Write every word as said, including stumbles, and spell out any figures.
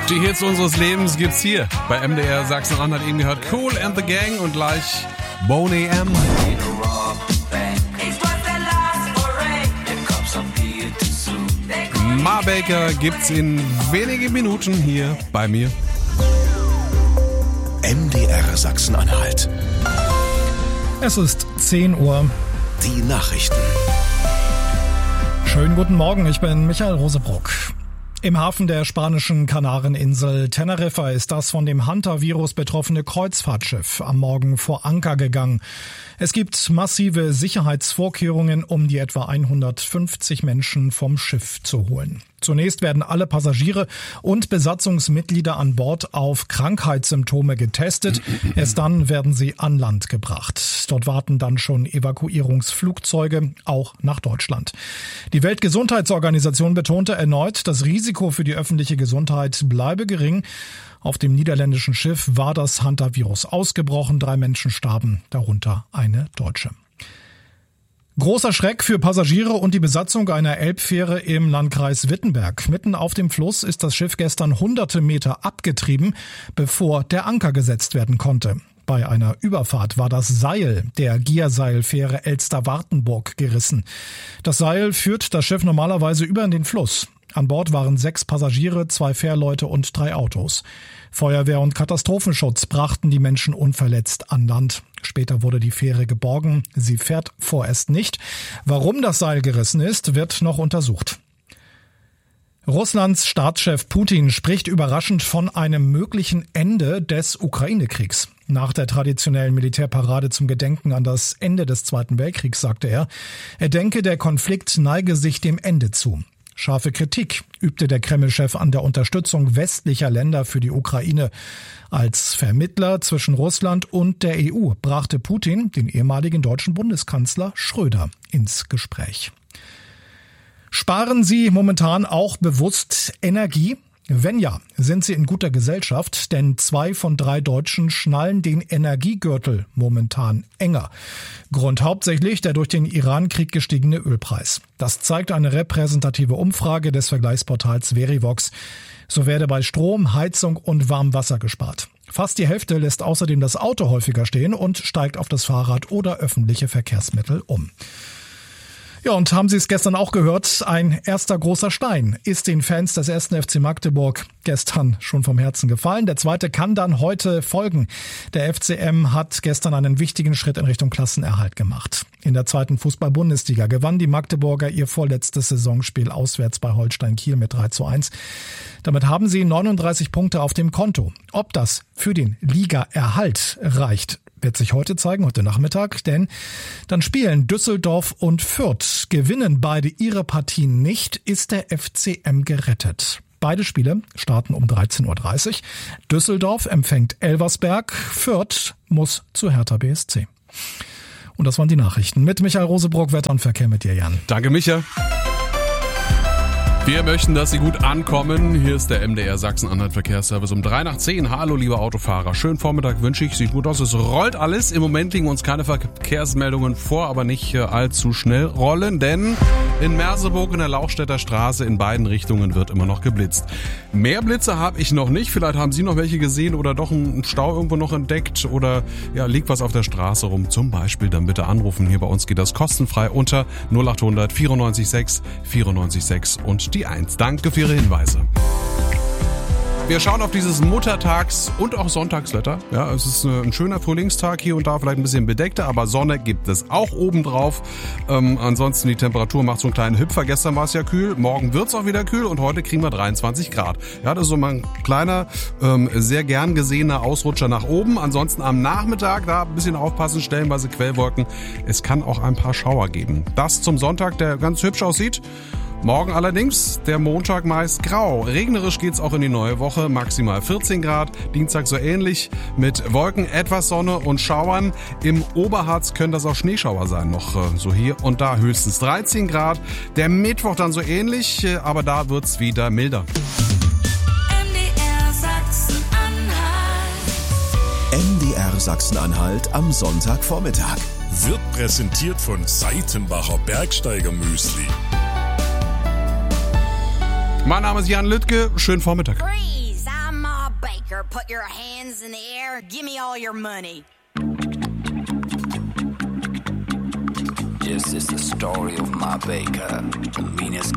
Die Hits unseres Lebens gibt's hier bei M D R Sachsen-Anhalt. Eben gehört Cool and the Gang und gleich Boney M. Ma Baker gibt's in wenigen Minuten hier bei mir. M D R Sachsen-Anhalt. Es ist zehn Uhr. Die Nachrichten. Schönen guten Morgen, ich bin Michael Rosebruck. Im Hafen der spanischen Kanareninsel Teneriffa ist das von dem Hunter-Virus betroffene Kreuzfahrtschiff am Morgen vor Anker gegangen. Es gibt massive Sicherheitsvorkehrungen, um die etwa hundertfünfzig Menschen vom Schiff zu holen. Zunächst werden alle Passagiere und Besatzungsmitglieder an Bord auf Krankheitssymptome getestet. Erst dann werden sie an Land gebracht. Dort warten dann schon Evakuierungsflugzeuge, auch nach Deutschland. Die Weltgesundheitsorganisation betonte erneut, das Risiko für die öffentliche Gesundheit bleibe gering. Auf dem niederländischen Schiff war das Hunter-Virus ausgebrochen. Drei Menschen starben, darunter eine Deutsche. Großer Schreck für Passagiere und die Besatzung einer Elbfähre im Landkreis Wittenberg. Mitten auf dem Fluss ist das Schiff gestern hunderte Meter abgetrieben, bevor der Anker gesetzt werden konnte. Bei einer Überfahrt war das Seil der Gierseilfähre Elster-Wartenburg gerissen. Das Seil führt das Schiff normalerweise über in den Fluss. An Bord waren sechs Passagiere, zwei Fährleute und drei Autos. Feuerwehr und Katastrophenschutz brachten die Menschen unverletzt an Land. Später wurde die Fähre geborgen. Sie fährt vorerst nicht. Warum das Seil gerissen ist, wird noch untersucht. Russlands Staatschef Putin spricht überraschend von einem möglichen Ende des Ukraine-Kriegs. Nach der traditionellen Militärparade zum Gedenken an das Ende des Zweiten Weltkriegs sagte er, er denke, der Konflikt neige sich dem Ende zu. Scharfe Kritik übte der Kreml-Chef an der Unterstützung westlicher Länder für die Ukraine. Als Vermittler zwischen Russland und der E U brachte Putin den ehemaligen deutschen Bundeskanzler Schröder ins Gespräch. Sparen Sie momentan auch bewusst Energie? Wenn ja, sind Sie in guter Gesellschaft, denn zwei von drei Deutschen schnallen den Energiegürtel momentan enger. Grund hauptsächlich der durch den Iran-Krieg gestiegene Ölpreis. Das zeigt eine repräsentative Umfrage des Vergleichsportals Verivox. So werde bei Strom, Heizung und Warmwasser gespart. Fast die Hälfte lässt außerdem das Auto häufiger stehen und steigt auf das Fahrrad oder öffentliche Verkehrsmittel um. Ja, und haben Sie es gestern auch gehört, ein erster großer Stein ist den Fans des ersten F C Magdeburg gestern schon vom Herzen gefallen. Der zweite kann dann heute folgen. Der F C M hat gestern einen wichtigen Schritt in Richtung Klassenerhalt gemacht. In der zweiten Fußball-Bundesliga gewannen die Magdeburger ihr vorletztes Saisonspiel auswärts bei Holstein Kiel mit drei zu eins. Damit haben sie neununddreißig Punkte auf dem Konto. Ob das für den Ligaerhalt reicht, wird sich heute zeigen, heute Nachmittag, denn dann spielen Düsseldorf und Fürth. Gewinnen beide ihre Partien nicht, ist der F C M gerettet. Beide Spiele starten um dreizehn Uhr dreißig. Düsseldorf empfängt Elversberg, Fürth muss zu Hertha B S C. Und das waren die Nachrichten mit Michael Rosebruck, Wetter und Verkehr mit dir, Jan. Danke, Micha. Wir möchten, dass Sie gut ankommen. Hier ist der M D R Sachsen-Anhalt Verkehrsservice um drei nach zehn. Hallo, liebe Autofahrer. Schönen Vormittag wünsche ich. Sieht gut aus. Es rollt alles. Im Moment liegen uns keine Verkehrsmeldungen vor, aber nicht allzu schnell rollen, denn in Merseburg in der Lauchstädter Straße in beiden Richtungen wird immer noch geblitzt. Mehr Blitze habe ich noch nicht. Vielleicht haben Sie noch welche gesehen oder doch einen Stau irgendwo noch entdeckt oder ja, liegt was auf der Straße rum. Zum Beispiel dann bitte anrufen. Hier bei uns geht das kostenfrei unter null acht hundert vierundneunzig sechs vierundneunzig sechs und die eins. Danke für Ihre Hinweise. Wir schauen auf dieses Muttertags- und auch Sonntagswetter. Ja, es ist ein schöner Frühlingstag, hier und da vielleicht ein bisschen bedeckter, aber Sonne gibt es auch obendrauf. Ähm, ansonsten die Temperatur macht so einen kleinen Hüpfer. Gestern war es ja kühl, morgen wird es auch wieder kühl und heute kriegen wir dreiundzwanzig Grad. Ja, das ist so mal ein kleiner, ähm, sehr gern gesehener Ausrutscher nach oben. Ansonsten am Nachmittag da ein bisschen aufpassen, stellenweise Quellwolken. Es kann auch ein paar Schauer geben. Das zum Sonntag, der ganz hübsch aussieht. Morgen allerdings, der Montag meist grau. Regnerisch geht's auch in die neue Woche, maximal vierzehn Grad. Dienstag so ähnlich mit Wolken, etwas Sonne und Schauern. Im Oberharz können das auch Schneeschauer sein, noch so hier und da höchstens dreizehn Grad. Der Mittwoch dann so ähnlich, aber da wird's wieder milder. M D R Sachsen-Anhalt. M D R Sachsen-Anhalt am Sonntagvormittag. Wird präsentiert von Seitenbacher Bergsteiger-Müsli. Mein Name ist Jan Lüttke. Schönen Vormittag. Freeze out. put your hands in the air and give me all your money. This is the story of my baker, the meanest